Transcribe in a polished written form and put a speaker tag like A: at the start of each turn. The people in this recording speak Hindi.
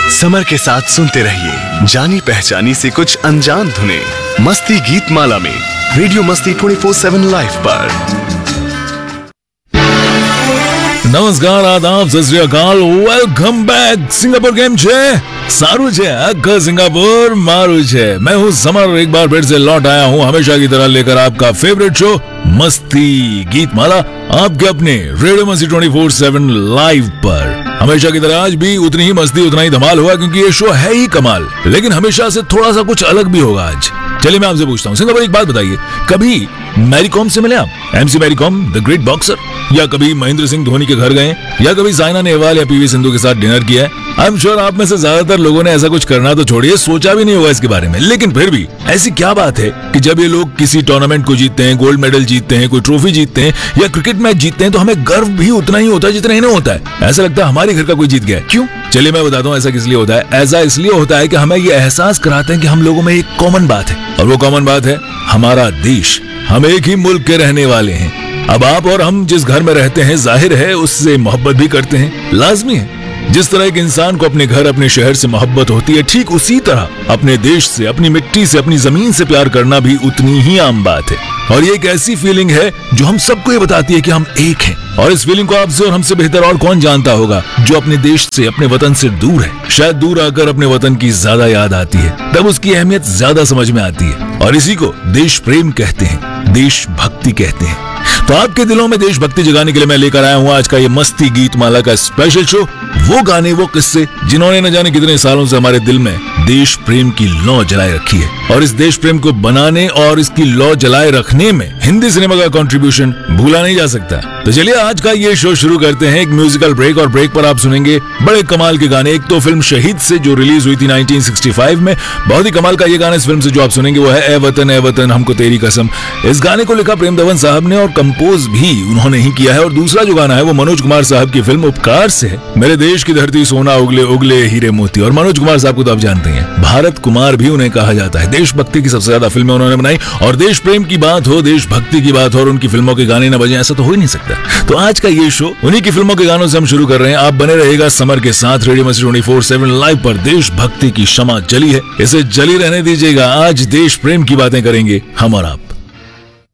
A: समर के साथ सुनते रहिए जानी पहचानी से कुछ अनजान धुने मस्ती गीत माला में रेडियो मस्ती 24/7 लाइव पर।
B: નમસ્કાર, આદાબ, સત શ્રી અકાલ, વેલકમ બેક। સિંગાपुर કેમ છે? सारू છે, आखा सिंगापुर मारू છે। मैं हूँ समर, एक बार फिर से लौट आया हूँ हमेशा की तरह लेकर आपका फेवरेट शो मस्ती गीत माला आपके अपने रेडियो मस्ती 24/7 लाइव पर। हमेशा की तरह आज भी उतनी ही मस्ती उतना ही धमाल हुआ, क्योंकि ये शो है ही कमाल, लेकिन हमेशा से थोड़ा सा कुछ अलग भी होगा आज। चलिए मैं आपसे पूछता हूँ, सिंगापुर एक बात बताइए, कभी मैरी कॉम से मिले आप? MC Mary com the great boxer, या कभी महेंद्र सिंह धोनी के घर गए, या कभी साइना नेहवाल या पीवी सिंधु के साथ डिनर किया है? आई एम श्योर आप में से ज्यादातर लोगों ने ऐसा कुछ करना तो छोड़िए, सोचा भी नहीं होगा इसके बारे में। लेकिन फिर भी ऐसी क्या बात है कि जब ये लोग किसी टूर्नामेंट को जीतते हैं, गोल्ड मेडल जीतते हैं, कोई ट्रॉफी जीतते हैं या क्रिकेट मैच जीतते हैं, तो हमें गर्व भी उतना ही होता है जितना इन्हें होता है। ऐसा लगता है हमारे घर का कोई जीत गया है। क्यों? चलिए मैं बताता हूँ ऐसा किस लिए होता है। ऐसा इसलिए होता है कि हमें ये एहसास कराते हैं कि हम लोगों में एक कॉमन बात है, और वो कॉमन बात है हमारा देश। हम एक ही मुल्क के रहने वाले हैं। अब आप और हम जिस घर में रहते हैं, जाहिर है उससे मोहब्बत भी करते हैं, लाजमी है। जिस तरह एक इंसान को अपने घर, अपने शहर से मोहब्बत होती है, ठीक उसी तरह अपने देश से, अपनी मिट्टी से, अपनी जमीन से प्यार करना भी उतनी ही आम बात है। और ये एक ऐसी फीलिंग है जो हम सबको ये बताती है कि हम एक हैं। और इस फीलिंग को आपसे और हमसे बेहतर और कौन जानता होगा जो अपने देश से, अपने वतन से दूर है। शायद दूर आकर अपने वतन की ज्यादा याद आती है, तब उसकी अहमियत ज्यादा समझ में आती है। और इसी को देश प्रेम कहते हैं, देशभक्ति कहते हैं। तो आपके दिलों में देशभक्ति जगाने के लिए मैं लेकर आया हूँ आज का ये मस्ती गीत माला का स्पेशल शो। वो गाने, वो किस्से जिन्होंने न जाने कितने सालों से हमारे दिल में देश प्रेम की लौ जलाए रखी है। और इस देश प्रेम को बनाने और इसकी लौ जलाए रखने में हिंदी सिनेमा का कंट्रीब्यूशन भूला नहीं जा सकता। तो चलिए आज का ये शो शुरू करते हैं एक म्यूजिकल ब्रेक, और ब्रेक पर आप सुनेंगे बड़े कमाल के गाने। एक तो फिल्म शहीद से जो रिलीज हुई थी 1965 में, बहुत ही कमाल का ये गाना इस फिल्म से जो आप सुनेंगे वो है ए वतन हमको तेरी कसम। इस गाने को लिखा प्रेम दवन साहब ने और कंपोज भी उन्होंने ही किया है। और दूसरा जो गाना है वो मनोज कुमार साहब की फिल्म उपकार से है, मेरे देश की धरती सोना उगले उगले हीरे मोती। और मनोज कुमार साहब को तो आप जानते हैं, भारत कुमार भी उन्हें कहा जाता है। देशभक्ति की सबसे ज्यादा फिल्में उन्होंने बनाई, और देश प्रेम की बात हो, देशभक्ति की बात हो और उनकी फिल्मों के गाने न बजे, ऐसा तो हो ही नहीं सकता। तो आज का ये शो उन्हीं की फिल्मों के गानों से हम शुरू कर रहे हैं। आप बने रहेगा समर के साथ रेडियो मस्ती 24/7 लाइव पर। देशभक्ति की शमा जली है, इसे जली रहने दीजिएगा। आज देश प्रेम की बातें करेंगे हम और आप।